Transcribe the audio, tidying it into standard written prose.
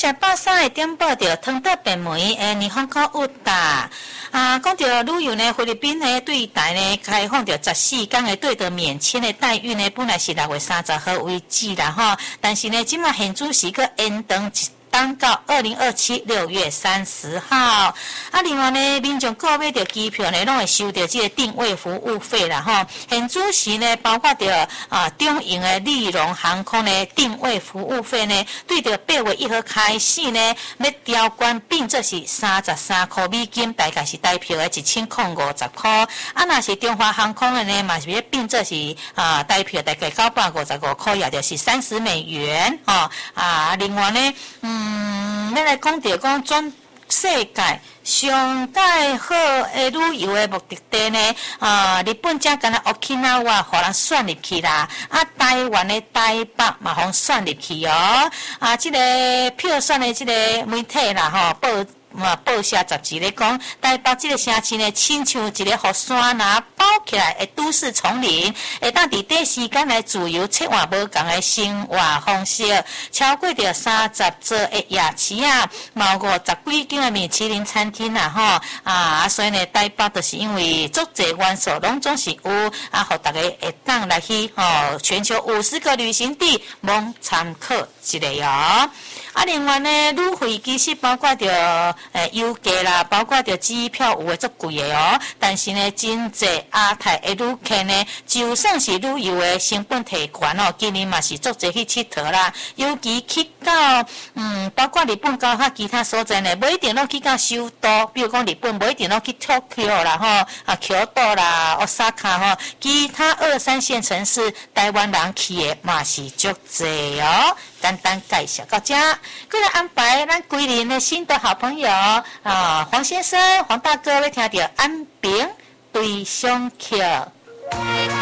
谢报三的点报着汤德变梅的日本购物达讲到旅游呢，菲律宾呢对台呢开放着14天的对着免签的待遇呢，本来是6月30号为止啦吼，但是呢，今嘛现主席个延长当到2027 6月30号。另外呢，民众购买着机票呢，拢会收到这个定位服务费啦吼。现主席呢，包括着中营的立荣航空呢，定位服务费呢，对着8月1号开始呢，要调关并这是33块美金，大概是台票的1050块。若是中华航空的呢，嘛是要并这是台票大概955块，也就是30美元哦。另外呢，要来讲到讲全世界上介好的旅游的目的地呢，日本正干那 Okinawa 互人选入去啦，台湾的台北嘛互选入去哦。这个票选的这个媒体啦吼，报社杂志咧讲，台北这个城市呢，亲像一个雨伞呐包起来的都市丛林，会当伫短时间来自由切换无同的生活方式，超过着30座的夜市啊，毛50几间的米其林餐厅啦吼所以呢，台北就是因为足侪元素拢总是有互大家会当来去全球50个旅行地蒙参考一个哦。另外呢，旅费其实包括着油价啦，包括着机票有诶足贵诶哦。但是呢，真侪亚太诶旅客呢，就算是旅游诶成本提悬哦，今年嘛是足侪去佚佗啦。尤其去到包括日本到其他所在呢，无一定拢去到首都，比如讲日本无一定拢去 Tokyo 啦Kyoto 啦、Osaka 吼，其他2、3线城市，台湾人去诶嘛是足侪哦。简单介绍到这，过来安排咱桂林的新的好朋友黄先生、黄大哥要听到安平对上桥。